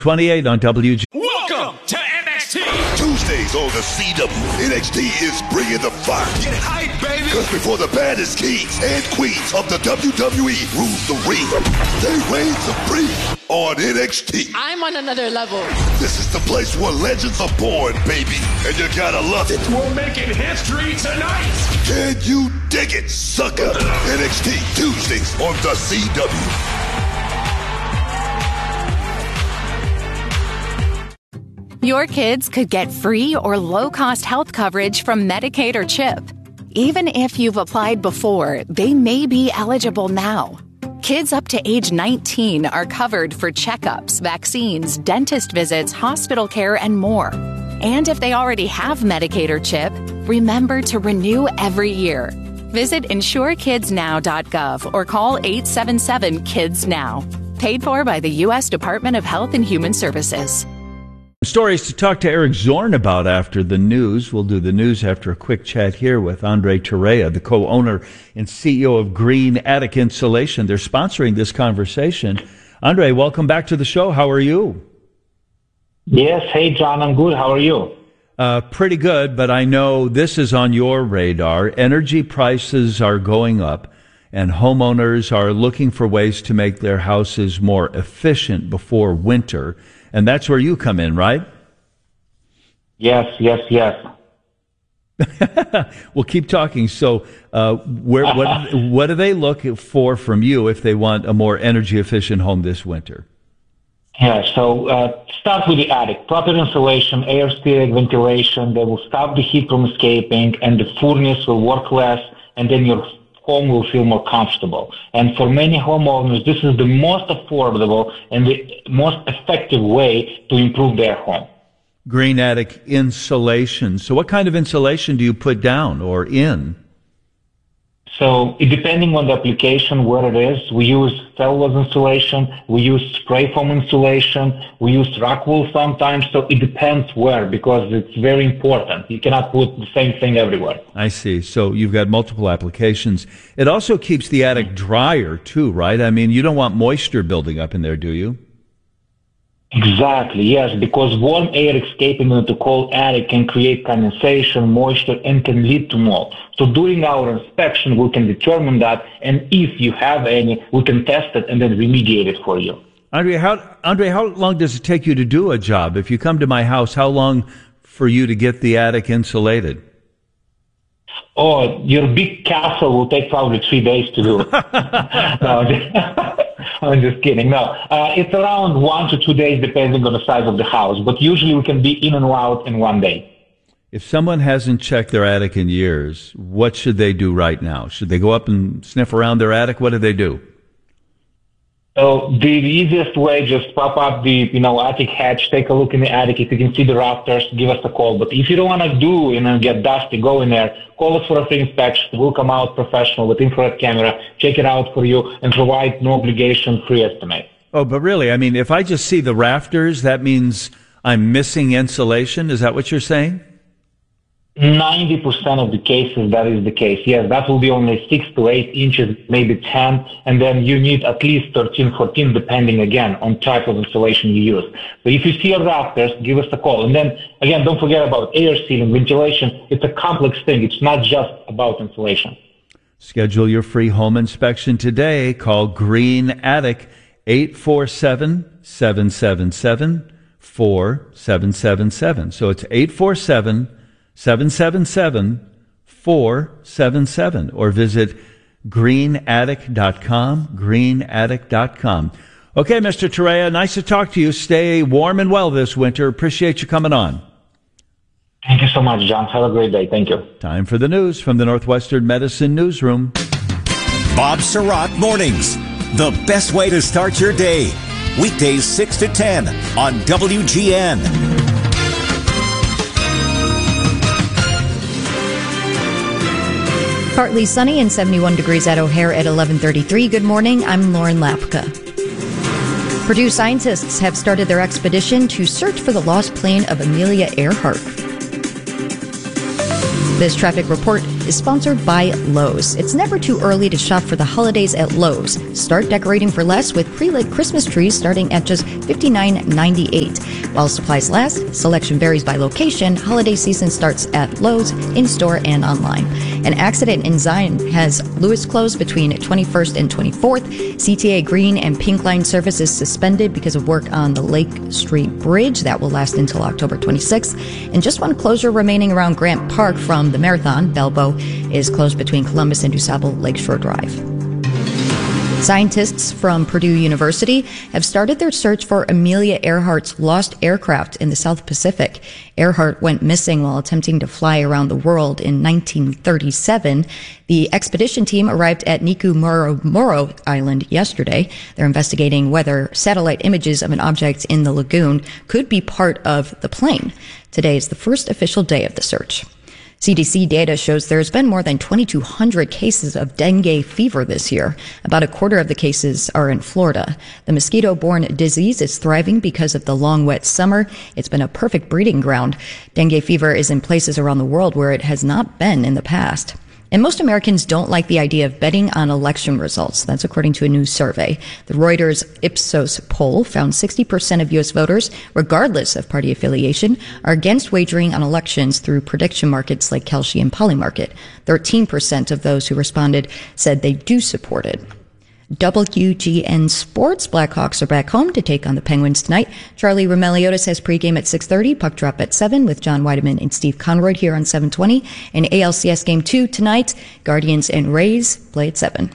28 on WG. Welcome to NXT. Tuesdays on the CW, NXT is bringing the fire. Get hype, baby. Because before the baddest kings and queens of the WWE rules the ring, they reign supreme on NXT. I'm on another level. This is the place where legends are born, baby. And you gotta love it. We're making history tonight. Can you dig it, sucker? NXT Tuesdays on the CW. Your kids could get free or low-cost health coverage from Medicaid or CHIP. Even if you've applied before, they may be eligible now. Kids up to age 19 are covered for checkups, vaccines, dentist visits, hospital care, and more. And if they already have Medicaid or CHIP, remember to renew every year. Visit insurekidsnow.gov or call 877-KIDS-NOW. Paid for by the U.S. Department of Health and Human Services. Stories to talk to Eric Zorn about after the news. We'll do the news after a quick chat here with Andre Torea, the co-owner and CEO of Green Attic Insulation. They're sponsoring this conversation. Andre, welcome back to the show. How are you? Yes. Hey, John. I'm good. How are you? Pretty good, but I know this is on your radar. Energy prices are going up, and homeowners are looking for ways to make their houses more efficient before winter. And that's where you come in, right? Yes. Well, keep talking. So what do they look for from you if they want a more energy-efficient home this winter? Yeah, so start with the attic. Proper insulation, air steering, ventilation. They will stop the heat from escaping, and the furnace will work less, and then your home will feel more comfortable. And for many homeowners, this is the most affordable and the most effective way to improve their home. Green Attic Insulation. So what kind of insulation do you put down or in? So depending on the application, where it is, we use cellulose insulation, we use spray foam insulation, we use rock wool sometimes. So it depends where, because it's very important. You cannot put the same thing everywhere. I see. So you've got multiple applications. It also keeps the attic drier too, right? I mean, you don't want moisture building up in there, do you? Exactly, yes, because warm air escaping into cold attic can create condensation, moisture, and can lead to mold. So during our inspection, we can determine that, and if you have any, we can test it and then remediate it for you. Andre, how long does it take you to do a job? If you come to my house, how long for you to get the attic insulated? Oh, your big castle will take probably 3 days to do. No, I'm just kidding. No, it's around 1 to 2 days depending on the size of the house, but usually we can be in and out in 1 day. If someone hasn't checked their attic in years, what should they do right now? Should they go up and sniff around their attic? What do they do? So the easiest way, just pop up the attic hatch, take a look in the attic. If you can see the rafters, give us a call. But if you don't want to get dusty, go in there, call us for a free inspection. We'll come out professional with infrared camera, check it out for you, and provide no obligation free estimate. Oh, but really, I mean, if I just see the rafters, that means I'm missing insulation. Is that what you're saying? 90% of the cases, that is the case. Yes, that will be only 6 to 8 inches, maybe 10, and then you need at least 13, 14, depending, again, on type of insulation you use. But if you see a rafters, give us a call. And then, again, don't forget about air sealing, ventilation. It's a complex thing. It's not just about insulation. Schedule your free home inspection today. Call Green Attic, 847-777-4777. So it's 847-777-4777, or visit greenattic.com, greenattic.com. Okay, Mr. Torea, nice to talk to you. Stay warm and well this winter. Appreciate you coming on. Thank you so much, John. Have a great day. Thank you. Time for the news from the Northwestern Medicine Newsroom. Bob Surratt Mornings, the best way to start your day. Weekdays 6 to 10 on WGN. Partly sunny and 71 degrees at O'Hare at 11:33. Good morning. I'm Lauren Lapka. Purdue scientists have started their expedition to search for the lost plane of Amelia Earhart. This traffic report is sponsored by Lowe's. It's never too early to shop for the holidays at Lowe's. Start decorating for less with pre-lit Christmas trees starting at just $59.98. While supplies last, selection varies by location. Holiday season starts at Lowe's, in-store and online. An accident in Zion has Lewis closed between 21st and 24th. CTA Green and Pink Line service is suspended because of work on the Lake Street Bridge. That will last until October 26th. And just one closure remaining around Grant Park from the marathon. Belbo is closed between Columbus and DuSable Lakeshore Drive. Scientists from Purdue University have started their search for Amelia Earhart's lost aircraft in the South Pacific. Earhart went missing while attempting to fly around the world in 1937. The expedition team arrived at Niku Moro Island yesterday. They're investigating whether satellite images of an object in the lagoon could be part of the plane. Today is the first official day of the search. CDC data shows there's been more than 2,200 cases of dengue fever this year. About a quarter of the cases are in Florida. The mosquito-borne disease is thriving because of the long, wet summer. It's been a perfect breeding ground. Dengue fever is in places around the world where it has not been in the past. And most Americans don't like the idea of betting on election results. That's according to a new survey. The Reuters Ipsos poll found 60% of U.S. voters, regardless of party affiliation, are against wagering on elections through prediction markets like Kalshi and Polymarket. 13% of those who responded said they do support it. WGN Sports. Blackhawks are back home to take on the Penguins tonight. Charlie Roumeliotis has pregame at 6:30, puck drop at 7 with John Weideman and Steve Conroy here on 720. And ALCS Game 2 tonight, Guardians and Rays play at 7.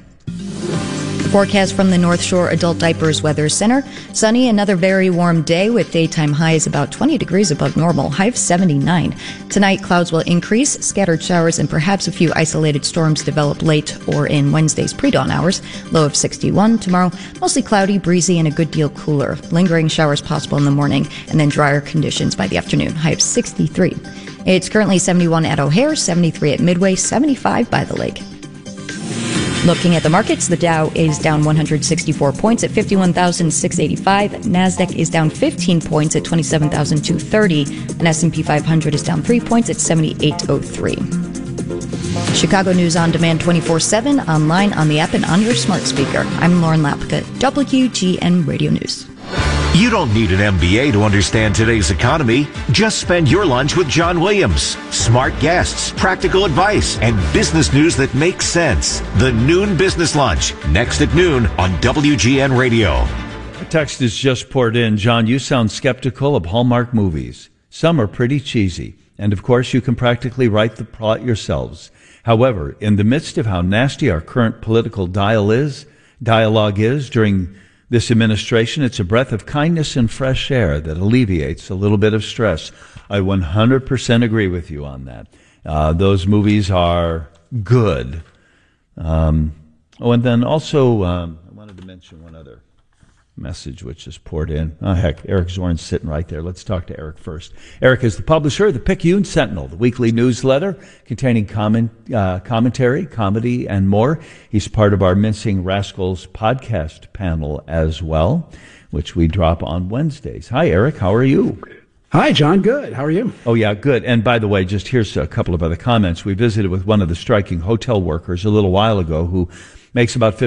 Forecast from the North Shore Adult Diapers Weather Center. Sunny, another very warm day with daytime highs about 20 degrees above normal, high of 79. Tonight, clouds will increase, scattered showers and perhaps a few isolated storms develop late or in Wednesday's pre-dawn hours, low of 61. Tomorrow, mostly cloudy, breezy, and a good deal cooler. Lingering showers possible in the morning and then drier conditions by the afternoon, high of 63. It's currently 71 at O'Hare, 73 at Midway, 75 by the lake. Looking at the markets, the Dow is down 164 points at 51,685. NASDAQ is down 15 points at 27,230. And S&P 500 is down 3 points at 7803. Chicago News on Demand 24/7, online, on the app, and on your smart speaker. I'm Lauren Lapka, WGN Radio News. You don't need an MBA to understand today's economy. Just spend your lunch with John Williams. Smart guests, practical advice, and business news that makes sense. The Noon Business Lunch, next at noon on WGN Radio. A text is just poured in. John, you sound skeptical of Hallmark movies. Some are pretty cheesy. And of course, you can practically write the plot yourselves. However, in the midst of how nasty our current political dialogue is during this administration, it's a breath of kindness and fresh air that alleviates a little bit of stress. I 100% agree with you on that. Those movies are good. And then also, I wanted to mention one other message which is poured in. Oh, heck, Eric Zorn's sitting right there. Let's talk to Eric first. Eric is the publisher of the Picayune Sentinel, the weekly newsletter containing commentary, comedy, and more. He's part of our Mincing Rascals podcast panel as well, which we drop on Wednesdays. Hi, Eric. How are you? Hi, John. Good. How are you? Oh, yeah, good. And by the way, just here's a couple of other comments. We visited with one of the striking hotel workers a little while ago who makes about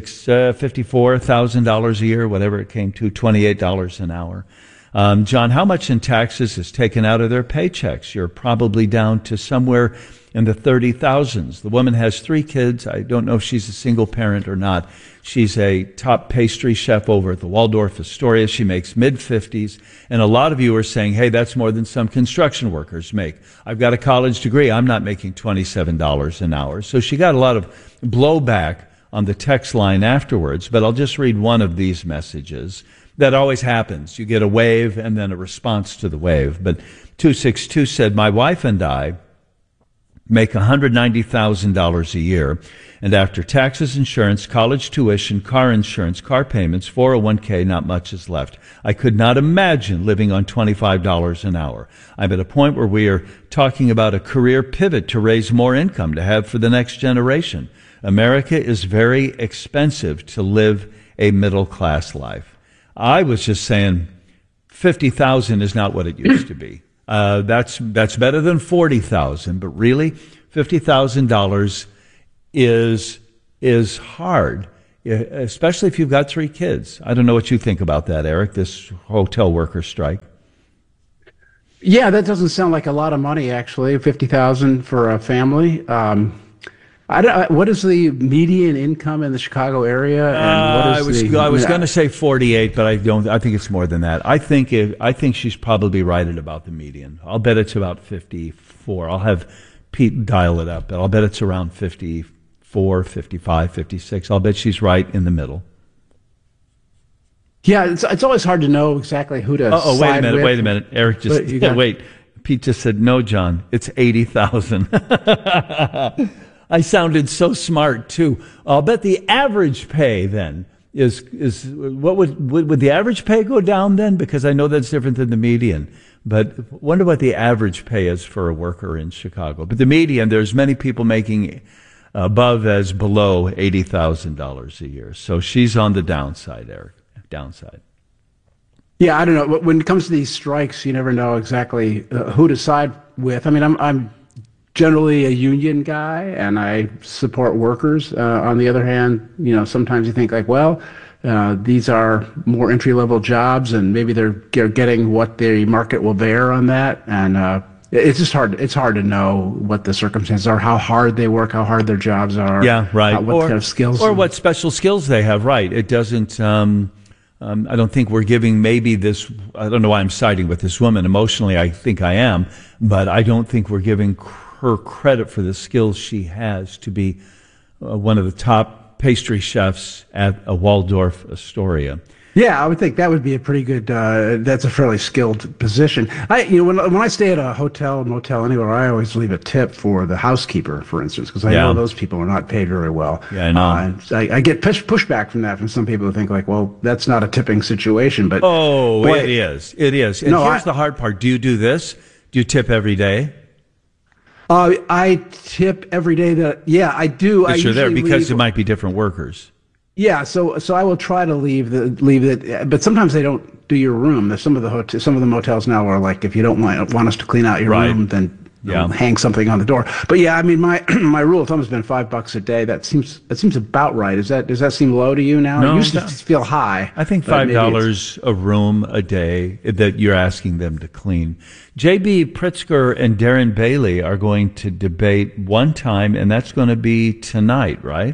$54,000 a year, whatever it came to, $28 an hour. John, how much in taxes is taken out of their paychecks? You're probably down to somewhere in the 30,000s. The woman has 3 kids. I don't know if she's a single parent or not. She's a top pastry chef over at the Waldorf Astoria. She makes mid-50s. And a lot of you are saying, hey, that's more than some construction workers make. I've got a college degree. I'm not making $27 an hour. So she got a lot of blowback on the text line afterwards, but I'll just read one of these messages. That always happens. You get a wave and then a response to the wave. But 262 said, my wife and I make $190,000 a year, and after taxes, insurance, college tuition, car insurance, car payments, 401k, not much is left. I could not imagine living on $25 an hour. I'm at a point where we are talking about a career pivot to raise more income to have for the next generation. America is very expensive to live a middle-class life. I was just saying 50,000 is not what it used to be. That's better than 40,000, but really $50,000 is hard, especially if you've got 3 kids. I don't know what you think about that, Eric, this hotel worker strike. Yeah, that doesn't sound like a lot of money, actually. 50,000 for a family. What is the median income in the Chicago area? And I was going to say 48, but I don't. I think it's more than that. I think she's probably right at about the median. I'll bet it's about 54. I'll have Pete dial it up, but I'll bet it's around 54, 55, 56. I'll bet she's right in the middle. Yeah, it's always hard to know exactly who to side with. Wait a minute. Eric just wait. Pete just said no, John. It's 80,000. I sounded so smart too. I'll bet the average pay then is what would the average pay go down then? Because I know that's different than the median. But wonder what the average pay is for a worker in Chicago. But the median, there's many people making above as below $80,000 a year. So she's on the downside, Eric. Downside. Yeah, I don't know. When it comes to these strikes, you never know exactly who to side with. I mean, I'm generally a union guy, and I support workers. On the other hand, sometimes you think like, well, these are more entry-level jobs, and maybe they're getting what the market will bear on that. And it's just hard. It's hard to know what the circumstances are, how hard they work, how hard their jobs are. Yeah, right. What kind of skills, or what special skills they have. Right. It doesn't. I don't think we're giving maybe this. I don't know why I'm siding with this woman emotionally. I think I am, but I don't think we're giving her credit for the skills she has to be one of the top pastry chefs at a Waldorf Astoria. Yeah, I would think that would be a pretty good. That's a fairly skilled position. When I stay at a hotel, motel, anywhere, I always leave a tip for the housekeeper, for instance, because I know those people are not paid very well. Yeah, I know. And I get pushback from that from some people who think like, well, that's not a tipping situation. But it is. It is. And here's the hard part. Do you do this? Do you tip every day? I tip every day. I do. But you're there because it might be different workers. Yeah, so I will try to leave it, but sometimes they don't do your room. There's some of the motels now are like, if you don't want us to clean out your room, then hang something on the door. But yeah, I mean, my rule of thumb has been $5 a day. That seems about right. Does that seem low to you now? No, it used to feel high. I think $5 a room a day that you're asking them to clean. J.B. Pritzker and Darren Bailey are going to debate one time, and that's going to be tonight, right?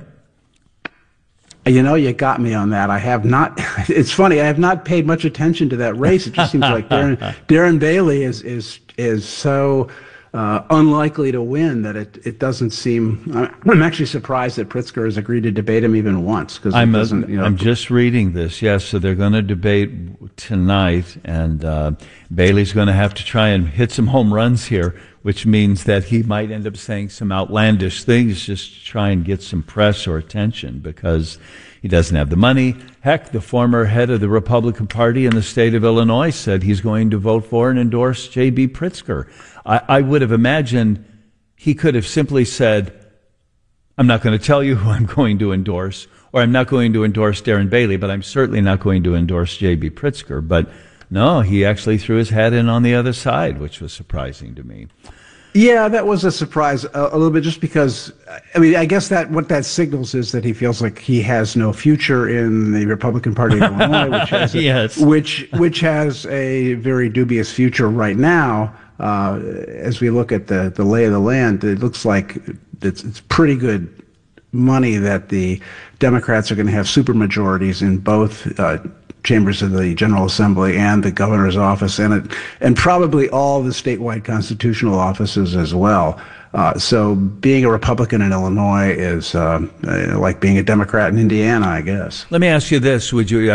You got me on that. I have not. It's funny. I have not paid much attention to that race. It just seems like Darren Bailey is so unlikely to win that it doesn't seem. I'm actually surprised that Pritzker has agreed to debate him even once, because I'm just reading this. Yes, so they're going to debate tonight, and Bailey's going to have to try and hit some home runs here, which means that he might end up saying some outlandish things just to try and get some press or attention, because he doesn't have the money. Heck, the former head of the Republican Party in the state of Illinois said he's going to vote for and endorse J.B. Pritzker. I would have imagined he could have simply said, I'm not going to tell you who I'm going to endorse, or I'm not going to endorse Darren Bailey, but I'm certainly not going to endorse J.B. Pritzker. But no, he actually threw his hat in on the other side, which was surprising to me. Yeah, that was a surprise a little bit, just because, I mean, I guess that what that signals is that he feels like he has no future in the Republican Party of Illinois, which has a very dubious future right now. As we look at the lay of the land, it looks like it's pretty good money that the Democrats are going to have supermajorities in both chambers of the General Assembly and the governor's office, and probably all the statewide constitutional offices as well. So being a Republican in Illinois is like being a Democrat in Indiana, I guess. Let me ask you this: would you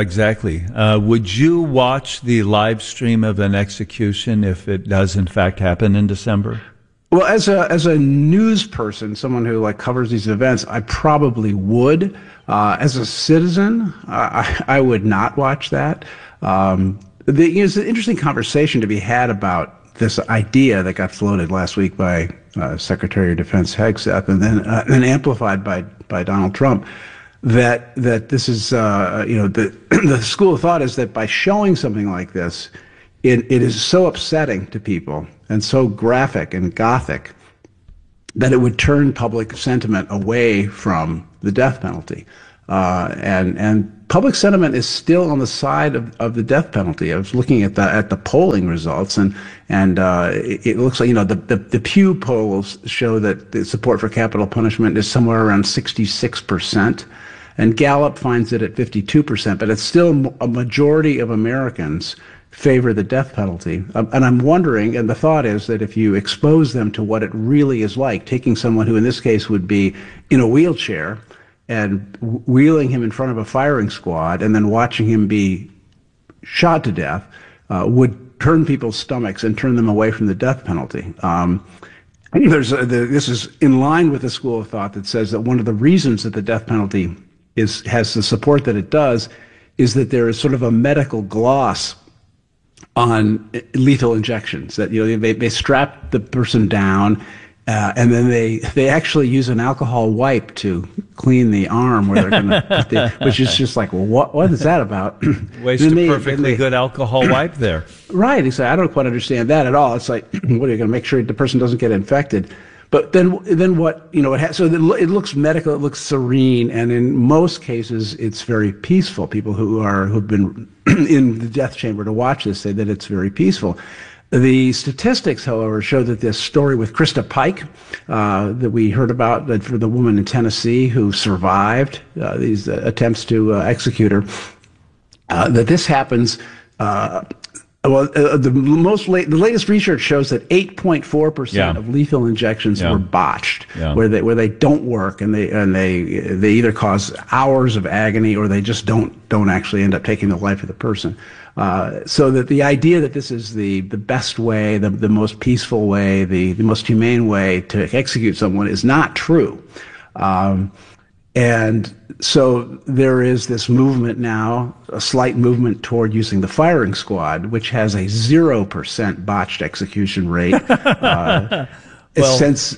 watch the live stream of an execution if it does in fact happen in December? Well, as a news person, someone who covers these events, I probably would. As a citizen, I would not watch that. There's an interesting conversation to be had about this idea that got floated last week by Secretary of Defense Hegseth, and then amplified by Donald Trump. That this is the school of thought is that by showing something like this, it is so upsetting to people and so graphic and gothic that it would turn public sentiment away from the death penalty. And public sentiment is still on the side of the death penalty. I was looking at the polling results, and it looks like, the Pew polls show that the support for capital punishment is somewhere around 66%, and Gallup finds it at 52%. But it's still a majority of Americans favor the death penalty. And I'm wondering, and the thought is that if you expose them to what it really is like, taking someone who in this case would be in a wheelchair and wheeling him in front of a firing squad and then watching him be shot to death, would turn people's stomachs and turn them away from the death penalty. This is in line with the school of thought that says that one of the reasons that the death penalty has the support that it does is that there is sort of a medical gloss on lethal injections, that they strap the person down, and then they actually use an alcohol wipe to clean the arm where they're going to, which is just like, well, what is that about? Waste a perfectly good alcohol wipe there. Right, exactly. I don't quite understand that at all. It's like, what are you going to make sure the person doesn't get infected? But then what, so it looks medical, it looks serene, and in most cases it's very peaceful. People who've been in the death chamber to watch this say that it's very peaceful. The statistics, however, show that this story with Krista Pike that we heard about, that for the woman in Tennessee who survived these attempts to execute her, that this happens. The latest research shows that 8.4% of lethal injections were botched, where they don't work, and they either cause hours of agony or they just don't actually end up taking the life of the person. So that the idea that this is the best way, the most peaceful way, the most humane way to execute someone is not true. And so there is this movement now, a slight movement toward using the firing squad, which has a 0% botched execution rate since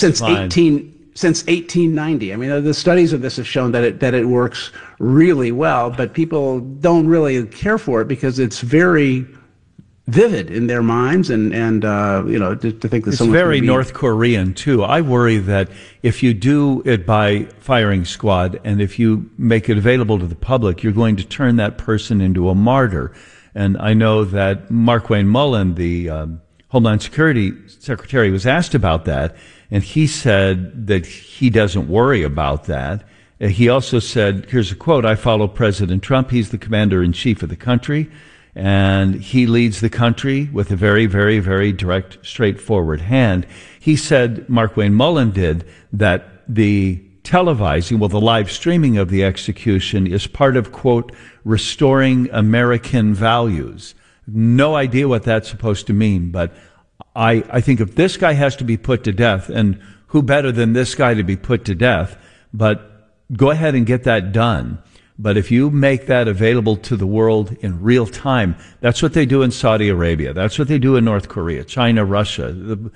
1890. I mean, the studies of this have shown that it works really well, but people don't really care for it because it's very vivid in their minds, and to think that it's very North Korean too. I worry that if you do it by firing squad and if you make it available to the public, you're going to turn that person into a martyr. And I know that Markwayne Mullin, the Homeland Security Secretary, was asked about that, and he said that he doesn't worry about that. He also said, here's a quote, "I follow President Trump. He's the commander-in-chief of the country, and he leads the country with a very, very, very direct, straightforward hand." He said, Markwayne Mullin did, that the televising, the live streaming of the execution is part of, quote, restoring American values. No idea what that's supposed to mean, but I think if this guy has to be put to death, and who better than this guy to be put to death, but go ahead and get that done. But if you make that available to the world in real time, that's what they do in Saudi Arabia. That's what they do in North Korea, China, Russia.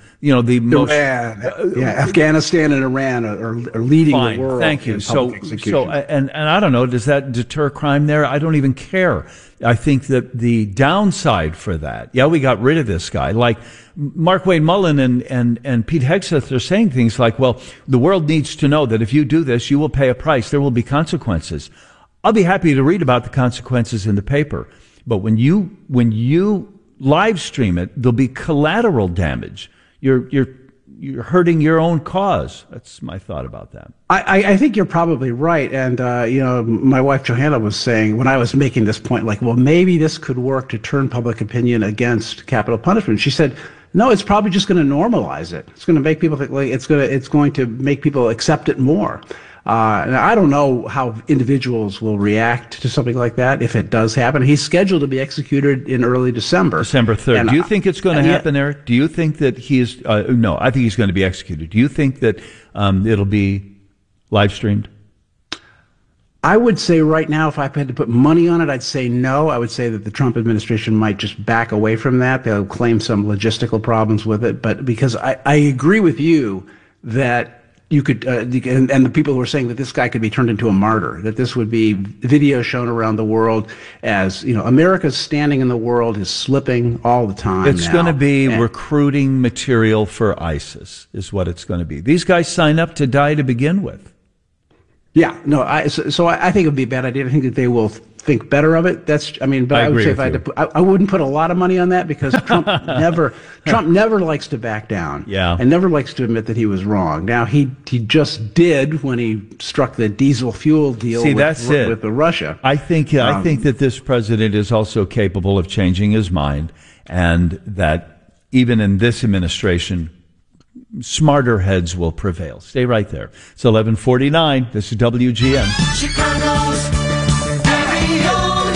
Afghanistan and Iran are leading the world. Thank you. So I don't know. Does that deter crime there? I don't even care. I think that the downside for that, we got rid of this guy. Like Markwayne Mullin and Pete Hegseth are saying things like, well, the world needs to know that if you do this, you will pay a price. There will be consequences. I'll be happy to read about the consequences in the paper. But when you live stream it, there'll be collateral damage. You're hurting your own cause. That's my thought about that. I think you're probably right. And, my wife Johanna was saying when I was making this point, like, well, maybe this could work to turn public opinion against capital punishment. She said, no, it's probably just going to normalize it. It's going to make people think like it's going to make people accept it more. And I don't know how individuals will react to something like that if it does happen. He's scheduled to be executed in early December. December 3rd. And, do you think it's going to happen, Eric? Do you think that he is? No, I think he's going to be executed. Do you think that it'll be live streamed? I would say right now, if I had to put money on it, I'd say no. I would say that the Trump administration might just back away from that. They'll claim some logistical problems with it. But because I agree with you that you could, and the people who were saying that this guy could be turned into a martyr, that this would be video shown around the world as, America's standing in the world is slipping all the time. It's going to be recruiting material for ISIS, is what it's going to be. These guys sign up to die to begin with. Yeah, no, I think it would be a bad idea. I think that they will think better of it. I would say if I had to I wouldn't put a lot of money on that, because Trump never likes to back down. Yeah. And never likes to admit that he was wrong. Now he just did when he struck the diesel fuel deal with Russia. I think that this president is also capable of changing his mind, and that even in this administration, smarter heads will prevail. Stay right there. It's 11:49. This is WGN. Chicago's very own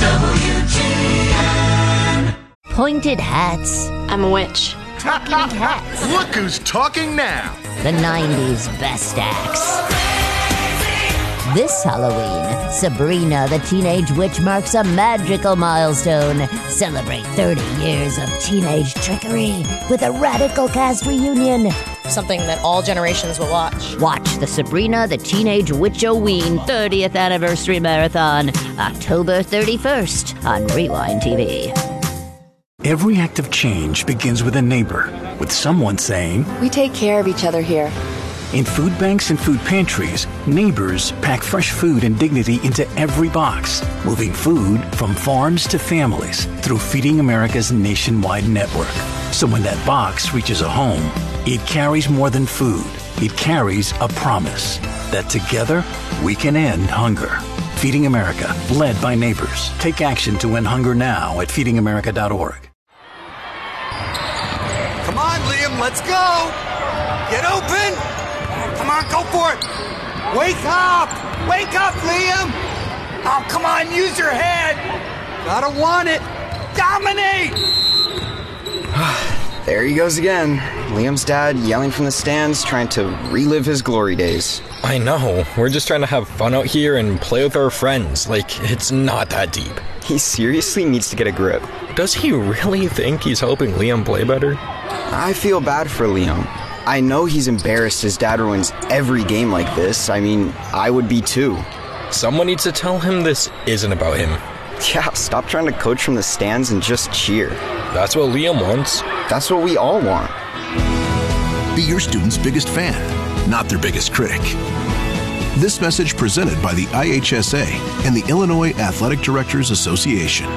WGN. Pointed hats. I'm a witch. Talking hats. Look who's talking now. The 90s best acts. This Halloween, Sabrina the Teenage Witch marks a magical milestone. Celebrate 30 years of teenage trickery with a radical cast reunion. Something that all generations will watch. Watch the Sabrina the Teenage Witch-O-Ween 30th Anniversary Marathon, October 31st on Rewind TV. Every act of change begins with a neighbor, with someone saying, We take care of each other here. In food banks and food pantries, neighbors pack fresh food and dignity into every box, moving food from farms to families through Feeding America's nationwide network. So when that box reaches a home, it carries more than food. It carries a promise that together we can end hunger. Feeding America, led by neighbors. Take action to end hunger now at feedingamerica.org. Come on, Liam, let's go. Get open. Come on, go for it. Wake up. Wake up, Liam. Oh, come on, use your head. Gotta want it. Dominate. There he goes again. Liam's dad yelling from the stands, trying to relive his glory days. I know. We're just trying to have fun out here and play with our friends. It's not that deep. He seriously needs to get a grip. Does he really think he's helping Liam play better? I feel bad for Liam. I know he's embarrassed his dad ruins every game like this. I would be too. Someone needs to tell him this isn't about him. Yeah, stop trying to coach from the stands and just cheer. That's what Liam wants. That's what we all want. Be your student's biggest fan, not their biggest critic. This message presented by the IHSA and the Illinois Athletic Directors Association.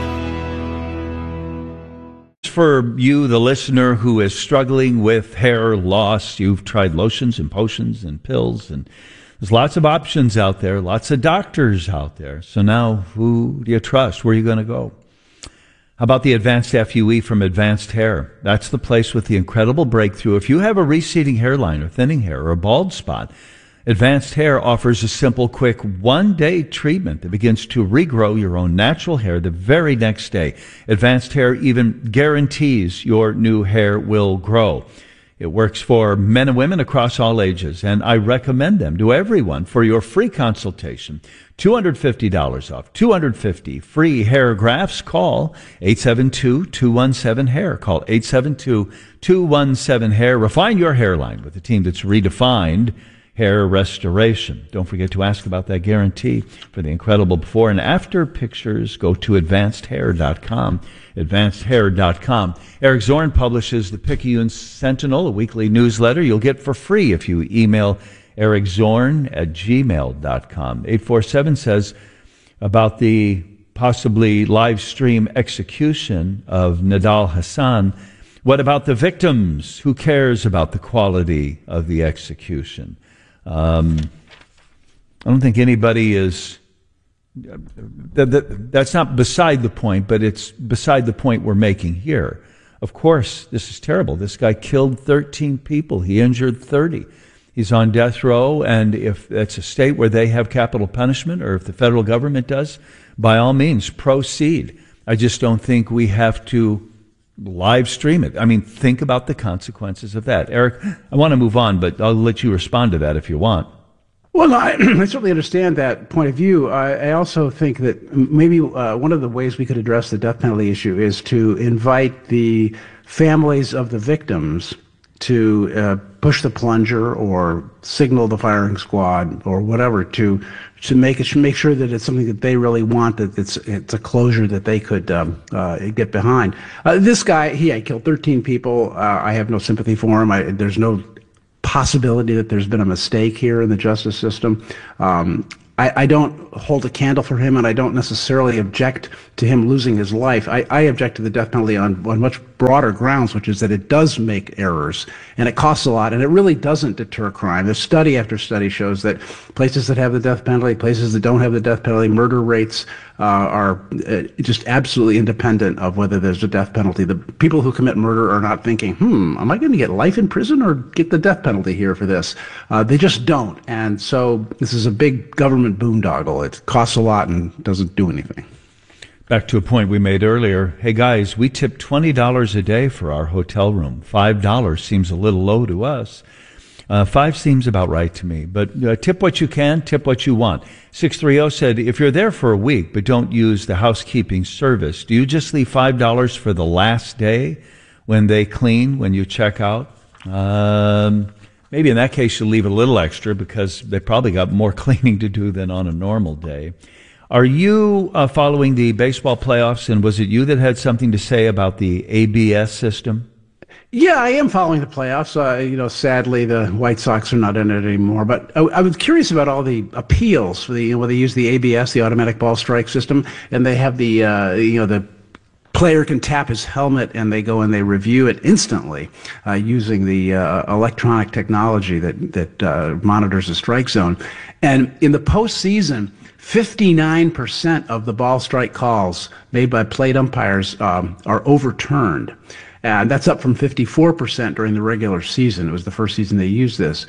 For you, the listener who is struggling with hair loss, you've tried lotions and potions and pills, and there's lots of options out there, lots of doctors out there. So now, who do you trust? Where are you going to go? How about the Advanced FUE from Advanced Hair? That's the place with the incredible breakthrough. If you have a receding hairline or thinning hair or a bald spot, Advanced Hair offers a simple, quick, one-day treatment that begins to regrow your own natural hair the very next day. Advanced Hair even guarantees your new hair will grow. It works for men and women across all ages, and I recommend them to everyone for your free consultation. $250 off, $250 free hair grafts. Call 872-217-HAIR. Call 872-217-HAIR. Refine your hairline with a team that's redefined hair restoration. Don't forget to ask about that guarantee for the incredible before and after pictures. Go to advancedhair.com. advancedhair.com. Eric Zorn publishes the Picayune Sentinel, a weekly newsletter you'll get for free if you email ericzorn@gmail.com. 847 says about the possibly live stream execution of Nidal Hasan. What about the victims? Who cares about the quality of the execution? I don't think anybody is... That's not beside the point, but it's beside the point we're making here. Of course, this is terrible. This guy killed 13 people. He injured 30. He's on death row, and if that's a state where they have capital punishment, or if the federal government does, by all means, proceed. I just don't think we have to live stream it. Think about the consequences of that. Eric, I want to move on, but I'll let you respond to that if you want. Well, I certainly understand that point of view. I also think that maybe one of the ways we could address the death penalty issue is to invite the families of the victims to push the plunger or signal the firing squad or whatever to make sure that it's something that they really want, that it's a closure that they could get behind. This guy, he killed 13 people. I have no sympathy for him. There's no possibility that there's been a mistake here in the justice system. I don't hold a candle for him, and I don't necessarily object to him losing his life. I object to the death penalty on much broader grounds, which is that it does make errors, and it costs a lot, and it really doesn't deter crime. The study after study shows that places that have the death penalty, places that don't have the death penalty, murder rates are just absolutely independent of whether there's a death penalty. The people who commit murder are not thinking, am I going to get life in prison or get the death penalty here for this? They just don't, and so this is a big government boondoggle. It costs a lot and doesn't do anything. Back to a point we made earlier. Hey, guys, we tip $20 a day for our hotel room. $5 seems a little low to us. $5 seems about right to me. But tip what you can, tip what you want. 630 said, if you're there for a week but don't use the housekeeping service, do you just leave $5 for the last day when they clean, when you check out? Maybe in that case you'll leave a little extra because they probably got more cleaning to do than on a normal day. Are you following the baseball playoffs, and was it you that had something to say about the ABS system? Yeah, I am following the playoffs. Sadly, the White Sox are not in it anymore. But I was curious about all the appeals for where they use the ABS, the automatic ball strike system, and they have the player can tap his helmet and they go and they review it instantly using the electronic technology that monitors the strike zone. And in the postseason, 59% of the ball strike calls made by plate umpires are overturned. And that's up from 54% during the regular season. It was the first season they used this.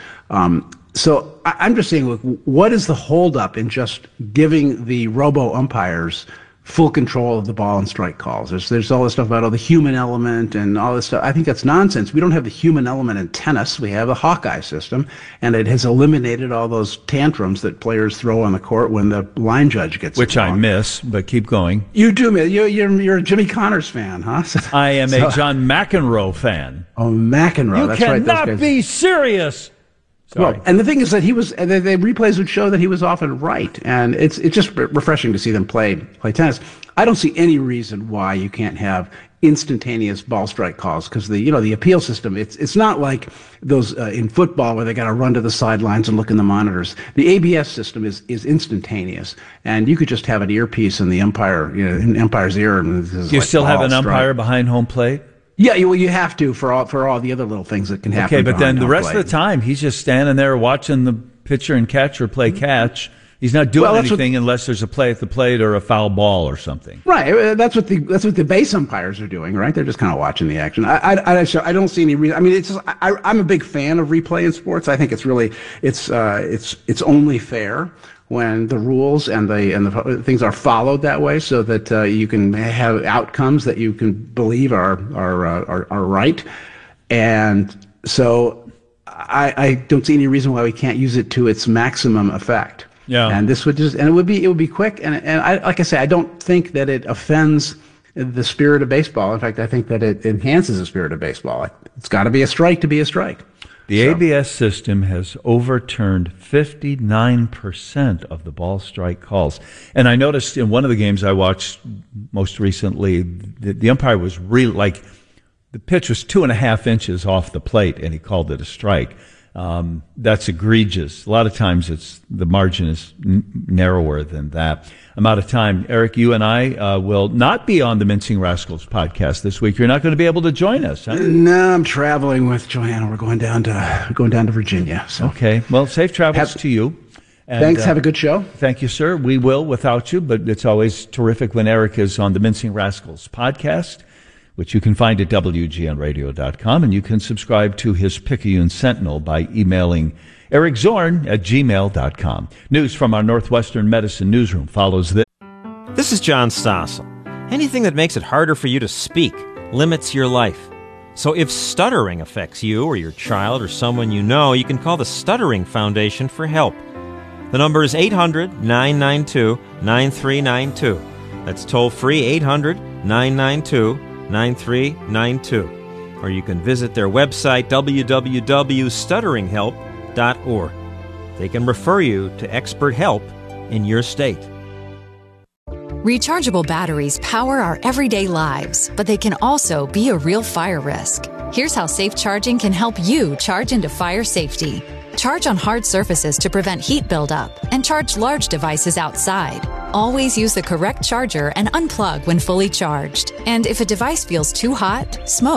So I'm just saying, look, what is the holdup in just giving the robo umpires full control of the ball and strike calls? There's all this stuff about the human element and all this stuff. I think that's nonsense. We don't have the human element in tennis. We have a Hawkeye system, and it has eliminated all those tantrums that players throw on the court when the line judge gets Which I miss, but keep going. You do miss. You're a Jimmy Connors fan, huh? I am a John McEnroe fan. Oh, McEnroe. That's right. You cannot be serious. Sorry. Well, and the thing is that the replays would show that he was often right, and it's just refreshing to see them play tennis. I don't see any reason why you can't have instantaneous ball strike calls, because the appeal system, it's not like those in football where they got to run to the sidelines and look in the monitors. The ABS system is instantaneous, and you could just have an earpiece in the umpire, in the umpire's ear. And you still have an umpire behind home plate? Yeah, well, you have to for all the other little things that can happen. Okay, but then the rest of the time, he's just standing there watching the pitcher and catcher play catch. He's not doing anything unless there's a play at the plate or a foul ball or something. Right. That's what the base umpires are doing, right? They're just kind of watching the action. I don't see any reason. I mean, it's just, I'm a big fan of replay in sports. I think it's really it's only fair when the rules and the things are followed that way, so that you can have outcomes that you can believe are right. And so I don't see any reason why we can't use it to its maximum effect. Yeah. And this would it would be quick. And I, like I say, I don't think that it offends the spirit of baseball. In fact, I think that it enhances the spirit of baseball. It's got to be a strike to be a strike. The ABS system has overturned 59% of the ball strike calls. And I noticed in one of the games I watched most recently, the umpire was really the pitch was 2.5 inches off the plate, and he called it a strike. That's egregious. A lot of times the margin is narrower than that. I'm out of time. Eric, you and I will not be on the Mincing Rascals podcast this week. You're not going to be able to join us, huh? No, I'm traveling with Joanna. We're going down to Virginia. So. Okay. Well, safe travels to you. And, thanks. Have a good show. Thank you, sir. We will without you, but it's always terrific when Eric is on the Mincing Rascals podcast, which you can find at WGNradio.com, and you can subscribe to his Picayune Sentinel by emailing ericzorn@gmail.com. News from our Northwestern Medicine newsroom follows this. This is John Stossel. Anything that makes it harder for you to speak limits your life. So if stuttering affects you or your child or someone you know, you can call the Stuttering Foundation for help. The number is 800-992-9392. That's toll free, 800-992-9392. or you can visit their website, www.stutteringhelp.org. They can refer you to expert help in your state. Rechargeable batteries power our everyday lives, but they can also be a real fire risk. Here's how safe charging can help you charge into fire safety. Charge on hard surfaces to prevent heat buildup, and charge large devices outside. Always use the correct charger and unplug when fully charged. And if a device feels too hot, smoke.